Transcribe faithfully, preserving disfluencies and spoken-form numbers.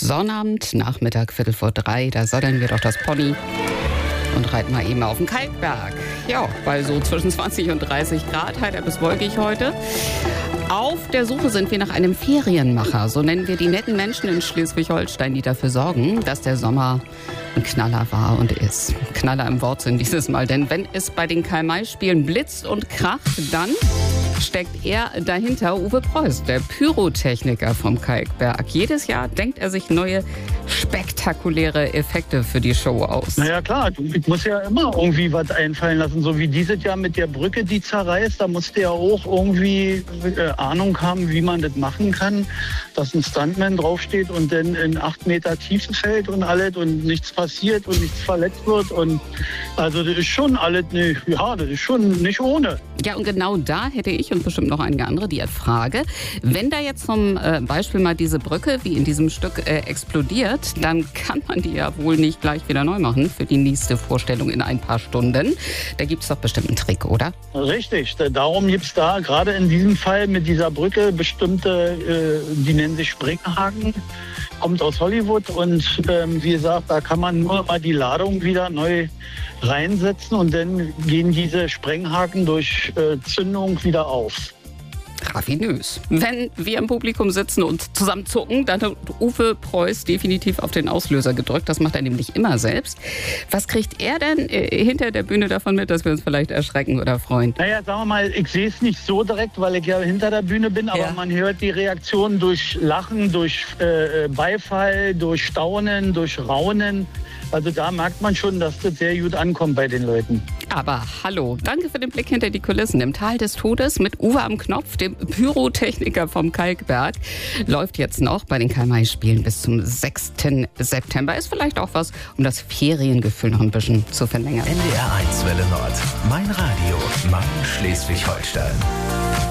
Sonnabend, Nachmittag, Viertel vor drei, da satteln wir doch das Pony und reiten mal eben auf den Kalkberg. Ja, bei so zwischen zwanzig und dreißig Grad, heiter bis wolkig heute. Auf der Suche sind wir nach einem Ferienmacher, so nennen wir die netten Menschen in Schleswig-Holstein, die dafür sorgen, dass der Sommer ein Knaller war und ist. Knaller im Wortsinn dieses Mal, denn wenn es bei den Karl-May-Spielen blitzt und kracht, dann steckt er dahinter, Uwe Preuß, der Pyrotechniker vom Kalkberg. Jedes Jahr denkt er sich neue spektakuläre Effekte für die Show aus. Naja klar, ich muss ja immer irgendwie was einfallen lassen, so wie dieses Jahr mit der Brücke, die zerreißt, da musste ja auch irgendwie äh, Ahnung haben, wie man das machen kann, dass ein Stuntman draufsteht und dann in acht Meter Tiefe fällt und alles und nichts passiert und nichts verletzt wird und also das ist schon alles nicht, ja, das ist schon nicht ohne. Ja, und genau da hätte ich und bestimmt noch einige andere die Frage, wenn da jetzt zum äh, Beispiel mal diese Brücke, wie in diesem Stück, äh, explodiert, dann kann man die ja wohl nicht gleich wieder neu machen für die nächste Vorstellung in ein paar Stunden. Da gibt es doch bestimmt einen Trick, oder? Richtig, darum gibt es da gerade in diesem Fall mit dieser Brücke bestimmte, äh, die nennen sich Springhaken, kommt aus Hollywood und ähm, wie gesagt, da kann man nur mal die Ladung wieder neu reinsetzen und dann gehen diese Sprenghaken durch äh, Zündung wieder auf. Raffinös. Wenn wir im Publikum sitzen und zusammen zucken, dann hat Uwe Preuß definitiv auf den Auslöser gedrückt. Das macht er nämlich immer selbst. Was kriegt er denn äh, hinter der Bühne davon mit, dass wir uns vielleicht erschrecken oder freuen? Naja, sagen wir mal, ich sehe es nicht so direkt, weil ich ja hinter der Bühne bin, aber Ja. man hört die Reaktionen durch Lachen, durch äh, Beifall, durch Staunen, durch Raunen. Also da merkt man schon, dass das sehr gut ankommt bei den Leuten. Aber hallo, danke für den Blick hinter die Kulissen. Im Tal des Todes mit Uwe am Knopf, dem Pyrotechniker vom Kalkberg, läuft jetzt noch bei den Karl-May-Spielen bis zum sechsten September. Ist vielleicht auch was, um das Feriengefühl noch ein bisschen zu verlängern. N D R eins Welle Nord. Mein Radio. Mein Schleswig-Holstein.